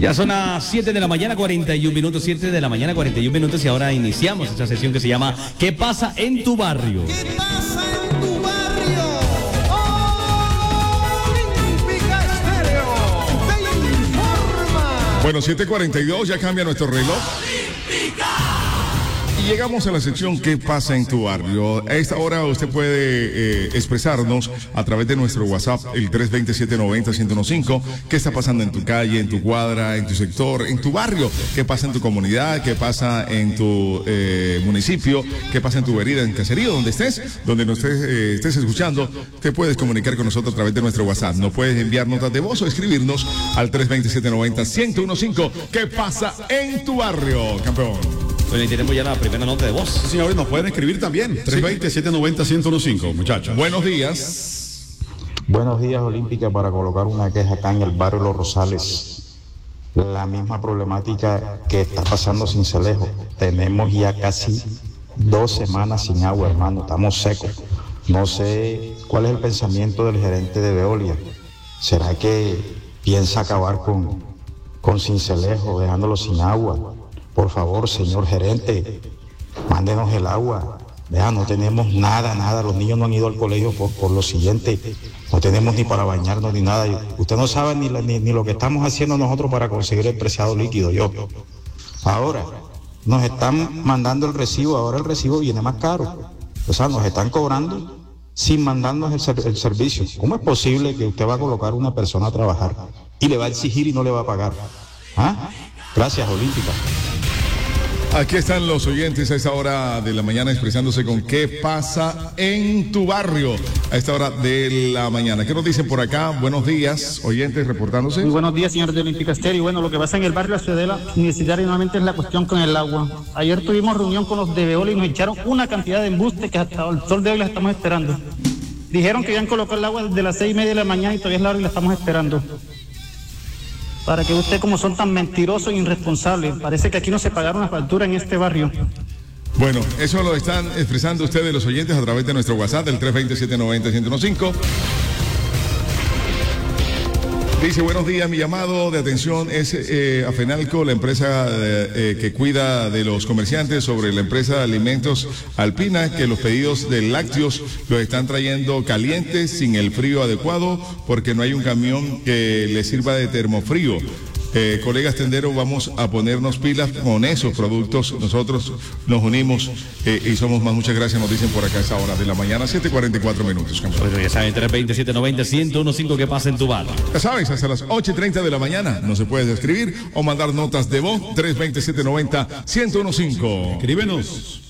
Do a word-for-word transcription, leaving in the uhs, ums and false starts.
Ya son las siete de la mañana, cuarenta y un minutos, siete de la mañana, cuarenta y un minutos, y ahora iniciamos esta sesión que se llama ¿Qué pasa en tu barrio? ¿Qué pasa en tu barrio? Olímpica Estéreo te informa. Bueno, siete cuarenta y dos, ya cambia nuestro reloj. Y llegamos a la sección ¿Qué pasa en tu barrio? A esta hora usted puede eh, expresarnos a través de nuestro WhatsApp, el tres dos cero, siete nueve cero, uno cero uno cinco. ¿Qué está pasando en tu calle, en tu cuadra, en tu sector, en tu barrio? ¿Qué pasa en tu comunidad? ¿Qué pasa en tu eh, municipio? ¿Qué pasa en tu vereda, en caserío, donde estés? Donde nos estés, eh, estés escuchando, te puedes comunicar con nosotros a través de nuestro WhatsApp. Nos puedes enviar notas de voz o escribirnos al tres dos cero, siete nueve cero, uno cero uno cinco. ¿Qué pasa en tu barrio, campeón? Bueno, y tenemos ya la primera nota de voz. Sí, señores, nos pueden escribir también. tres dos cero, siete nueve cero, uno cero uno cinco, muchachos. Buenos días. Buenos días, Olímpica, para colocar una queja acá en el barrio Los Rosales. La misma problemática que está pasando sin Cincelejo. Tenemos ya casi dos semanas sin agua, hermano. Estamos secos. No sé cuál es el pensamiento del gerente de Veolia. ¿Será que piensa acabar con, con Cincelejo, dejándolo sin agua? Por favor, señor gerente, mándenos el agua. Vea, no tenemos nada, nada. Los niños no han ido al colegio por, por lo siguiente. No tenemos ni para bañarnos ni nada. Usted no sabe ni, ni, ni lo que estamos haciendo nosotros para conseguir el preciado líquido. Yo. Ahora, nos están mandando el recibo. Ahora el recibo viene más caro. O sea, nos están cobrando sin mandarnos el, ser, el servicio. ¿Cómo es posible que usted va a colocar a una persona a trabajar y le va a exigir y no le va a pagar? ¿Ah? Gracias, Olímpica. Aquí están los oyentes a esta hora de la mañana expresándose con qué pasa en tu barrio a esta hora de la mañana. ¿Qué nos dicen por acá? Buenos días, oyentes reportándose. Muy buenos días, señores de Olímpica Estéreo. Bueno, lo que pasa en el barrio Ciudadela Universitaria nuevamente es la cuestión con el agua. Ayer tuvimos reunión con los de Veolia y nos echaron una cantidad de embustes que hasta el sol de hoy la estamos esperando. Dijeron que iban a colocar el agua desde las seis y media de la mañana y todavía es la hora y la estamos esperando. Para que usted, como son tan mentirosos e irresponsables, parece que aquí no se pagaron una factura en este barrio. Bueno, eso lo están expresando ustedes los oyentes a través de nuestro WhatsApp del tres dos cero, siete nueve cero, uno cero uno cinco. Dice, buenos días, mi llamado de atención es eh, a Fenalco, la empresa eh, eh, que cuida de los comerciantes, sobre la empresa de alimentos Alpina, que los pedidos de lácteos los están trayendo calientes, sin el frío adecuado, porque no hay un camión que les sirva de termofrío. Eh, colegas tenderos, vamos a ponernos pilas con esos productos. Nosotros nos unimos eh, y somos más. Muchas gracias, nos dicen por acá a esa hora de la mañana, siete cuarenta y cuatro minutos. Bueno, ya saben, tres dos cero, siete nueve cero, uno cero uno cinco, ¿qué pasa en tu barrio? Ya sabes, hasta las ocho y treinta de la mañana no se puede escribir o mandar notas de voz. Tres dos cero, siete nueve cero, uno cero uno cinco. Escríbenos.